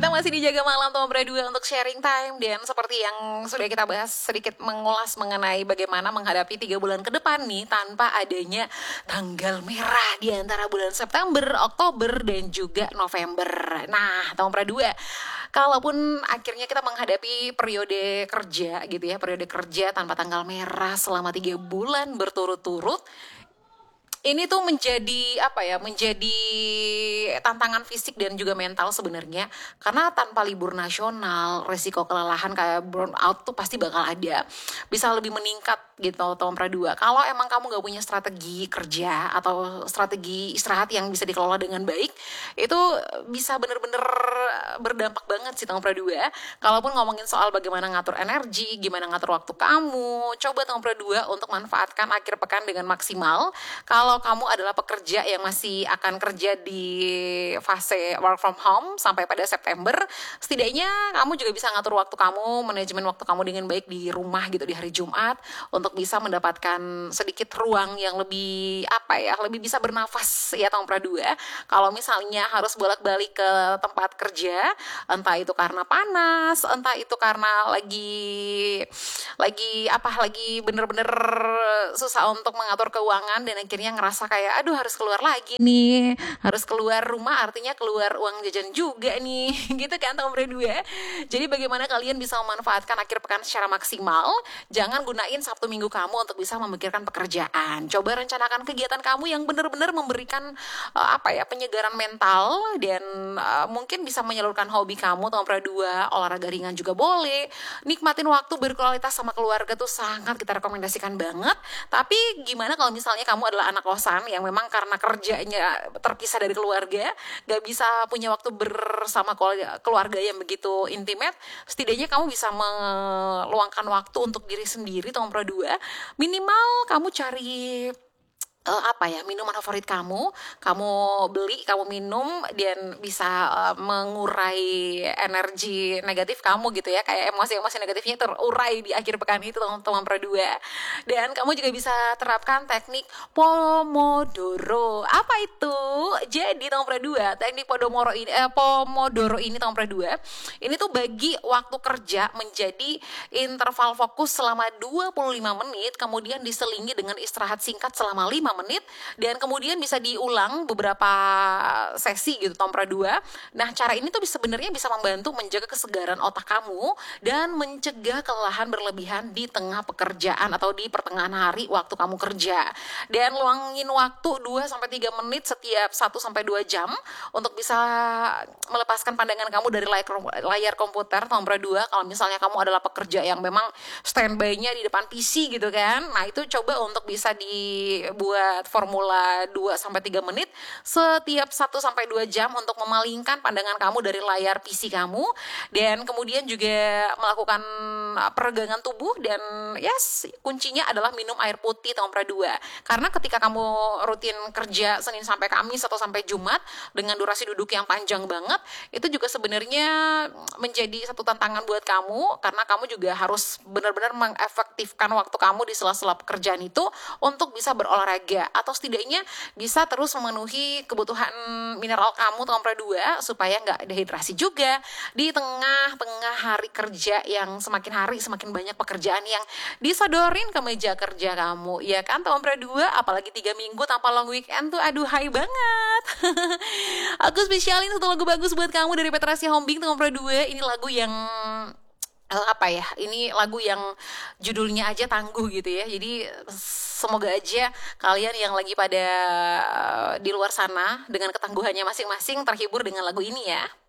Kita masih dijaga malam Tom Berdua untuk sharing time. Dan seperti yang sudah kita bahas, sedikit mengulas mengenai bagaimana menghadapi 3 bulan ke depan nih tanpa adanya tanggal merah di antara bulan September, Oktober, dan juga November. Nah, Tom Berdua, kalaupun akhirnya kita menghadapi periode kerja gitu ya, periode kerja tanpa tanggal merah selama 3 bulan berturut-turut, ini tuh menjadi tantangan fisik dan juga mental sebenarnya, karena tanpa libur nasional resiko kelelahan kayak burnout tuh pasti bakal ada, bisa lebih meningkat gitu tahun Pradua. Kalau emang kamu gak punya strategi kerja atau strategi istirahat yang bisa dikelola dengan baik, itu bisa bener-bener berdampak banget sih tahun Pradua. Kalaupun ngomongin soal bagaimana ngatur energi, gimana ngatur waktu kamu, coba tahun Pradua untuk manfaatkan akhir pekan dengan maksimal. Kalau kamu adalah pekerja yang masih akan kerja di fase work from home sampai pada September, setidaknya kamu juga bisa ngatur waktu kamu, manajemen waktu kamu dengan baik di rumah gitu di hari Jumat, untuk bisa mendapatkan sedikit ruang yang lebih lebih bisa bernafas ya tahun Pradua. Kalau misalnya harus bolak-balik ke tempat kerja, entah itu karena panas, entah itu karena lagi bener-bener susah untuk mengatur keuangan dan akhirnya ngerasa kayak aduh harus keluar lagi nih, harus keluar rumah artinya keluar uang jajan juga nih gitu kan tahun Pradua. Jadi bagaimana kalian bisa memanfaatkan akhir pekan secara maksimal. Jangan gunain Sabtu Minggu kamu untuk bisa memikirkan pekerjaan. Coba rencanakan kegiatan kamu yang benar-benar memberikan penyegaran mental dan mungkin bisa menyalurkan hobi kamu tahun Pradua. Olahraga ringan juga boleh. Nikmatin waktu berkualitas sama keluarga tuh sangat kita rekomendasikan banget. Tapi gimana kalau misalnya kamu adalah anak kosan yang memang karena kerjanya terpisah dari keluarga, gak bisa punya waktu bersama keluarga yang begitu intimate, setidaknya kamu bisa meluangkan waktu untuk diri sendiri tahun Pradua. Minimal kamu cari minuman favorit kamu beli, kamu minum, dan bisa mengurai energi negatif kamu gitu ya, kayak emosi-emosi negatifnya terurai di akhir pekan itu teman-teman Pradua. Dan kamu juga bisa terapkan teknik Pomodoro. Apa itu? Jadi teman Pradua, teknik Pomodoro ini teman Pradua, ini tuh bagi waktu kerja menjadi interval fokus selama 25 menit, kemudian diselingi dengan istirahat singkat selama 5 menit, dan kemudian bisa diulang beberapa sesi gitu Tom Pradua. Nah, cara ini tuh sebenarnya bisa membantu menjaga kesegaran otak kamu dan mencegah kelelahan berlebihan di tengah pekerjaan atau di pertengahan hari waktu kamu kerja. Dan luangin waktu 2-3 menit setiap 1-2 jam untuk bisa melepaskan pandangan kamu dari layar komputer Tom Pradua. Kalau misalnya kamu adalah pekerja yang memang standby-nya di depan PC gitu kan, nah itu coba untuk bisa dibuat formula 2-3 menit setiap 1-2 jam untuk memalingkan pandangan kamu dari layar PC kamu, dan kemudian juga melakukan peregangan tubuh. Dan kuncinya adalah minum air putih tahun Pradua, karena ketika kamu rutin kerja Senin sampai Kamis atau sampai Jumat dengan durasi duduk yang panjang banget, itu juga sebenarnya menjadi satu tantangan buat kamu, karena kamu juga harus benar-benar mengefektifkan waktu kamu di sela-sela pekerjaan itu untuk bisa berolahraga atau setidaknya bisa terus memenuhi kebutuhan mineral kamu tahun Pradua supaya nggak dehidrasi juga di tengah-tengah hari kerja yang semakin hari semakin banyak pekerjaan yang disodorin ke meja kerja kamu, ya kan tahun Pradua. Apalagi 3 minggu tanpa long weekend tuh aduh hai banget. Aku spesialin satu lagu bagus buat kamu dari Petra Sihombing tahun Pradua. Ini lagu yang ini lagu yang judulnya aja tangguh gitu ya. Jadi semoga aja kalian yang lagi pada di luar sana dengan ketangguhannya masing-masing terhibur dengan lagu ini ya.